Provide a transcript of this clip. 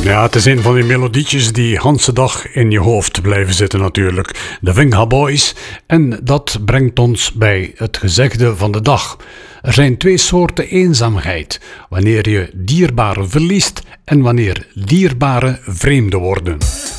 Ja, het is een van die melodietjes die ganse dag in je hoofd blijven zitten natuurlijk. De Vinga Boys. En dat brengt ons bij het gezegde van de dag. Er zijn 2 soorten eenzaamheid. Wanneer je dierbaren verliest en wanneer dierbaren vreemden worden.